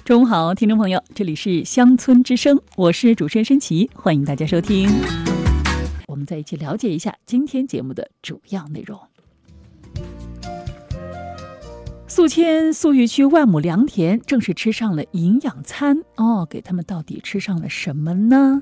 中午好，听众朋友，这里是乡村之声，我是主持人申琪，欢迎大家收听。我们再一起了解一下今天节目的主要内容。宿迁宿豫区万亩良田正式吃上了营养餐给他们到底吃上了什么呢？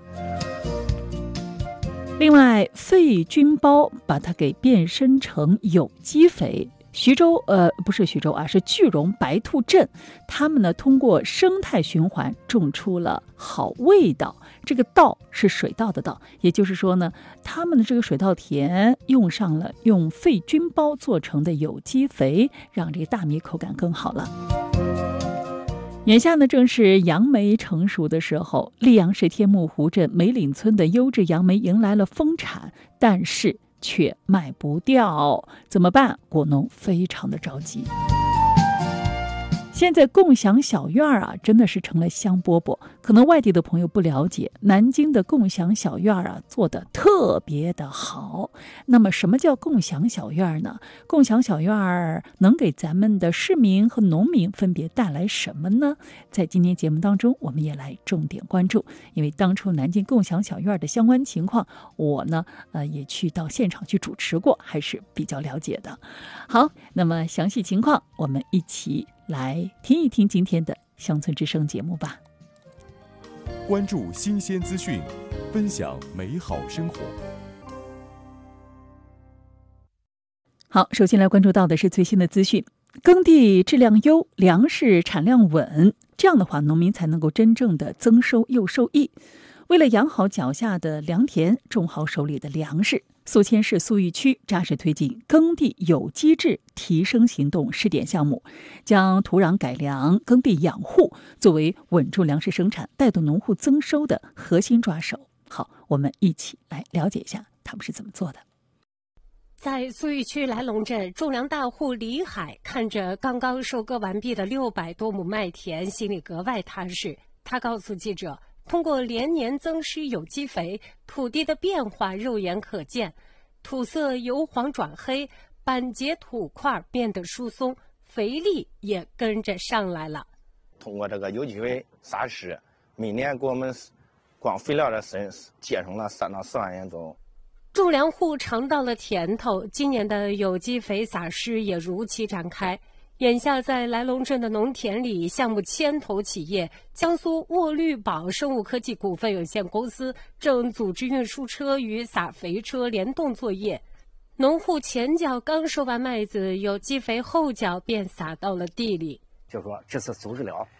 另外，废菌包把它给变身成有机肥。徐州不是徐州啊，是句容白兔镇，他们呢通过生态循环种出了好味道。这个稻是水稻的稻，也就是说呢，他们的这个水稻田用上了用废菌包做成的有机肥，让这个大米口感更好了。眼下呢，正是杨梅成熟的时候，溧阳市天目湖镇梅岭村的优质杨梅迎来了丰产，但是却卖不掉，怎么办？果农非常的着急。现在共享小院真的是成了香饽饽。可能外地的朋友不了解，南京的共享小院做得特别的好。那么什么叫共享小院呢？共享小院能给咱们的市民和农民分别带来什么呢？在今天节目当中，我们也来重点关注，因为当初南京共享小院的相关情况，我呢也去到现场去主持过，还是比较了解的。好，那么详细情况我们一起来听一听今天的乡村之声节目吧。 关注新鲜资讯，分享美好生活。 好，首先来关注到的是最新的资讯。耕地质量优，粮食产量稳，这样的话，农民才能够真正的增收又受益。为了养好脚下的良田，种好手里的粮食，宿迁市宿豫区扎实推进耕地有机质提升行动试点项目，将土壤改良、耕地养护作为稳住粮食生产、带动农户增收的核心抓手。好，我们一起来了解一下他们是怎么做的。 在宿豫区来龙镇，种粮大户李海看着刚刚收割完毕的600多亩麦田，心里格外踏实。他告诉记者，通过连年增施有机肥，土地的变化肉眼可见，土色由黄转黑，板结土块变得疏松，肥力也跟着上来了。 通过这个有机肥撒施，每年给我们光肥料的节省了3到4万元左右。 种粮户尝到了甜头，今年的有机肥撒施也如期展开。眼下在来龙镇的农田里，项目牵头企业江苏沃绿宝生物科技股份有限公司正组织运输车与撒肥车联动作业。农户前脚刚收完麦子，有机肥后脚便撒到了地里。 就说这次组织了